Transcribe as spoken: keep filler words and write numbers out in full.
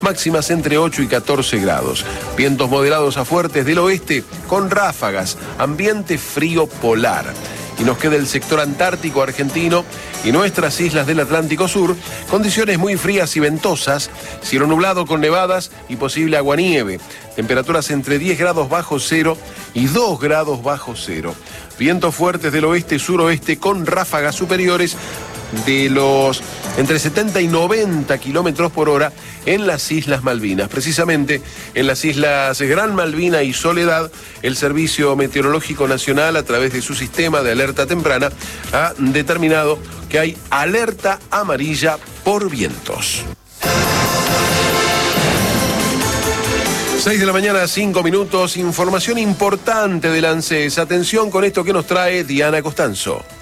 Máximas entre ocho y catorce grados. Vientos moderados a fuertes del oeste con ráfagas. Ambiente frío polar. Y nos queda el sector antártico argentino y nuestras islas del Atlántico Sur. Condiciones muy frías y ventosas. Cielo nublado con nevadas y posible aguanieve. Temperaturas entre diez grados bajo cero y dos grados bajo cero. Vientos fuertes del oeste-suroeste con ráfagas superiores de los entre setenta y noventa kilómetros por hora en las Islas Malvinas. Precisamente en las Islas Gran Malvina y Soledad, el Servicio Meteorológico Nacional, a través de su sistema de alerta temprana, ha determinado que hay alerta amarilla por vientos. seis de la mañana, cinco minutos, información importante del ANSES. Atención con esto que nos trae Diana Costanzo.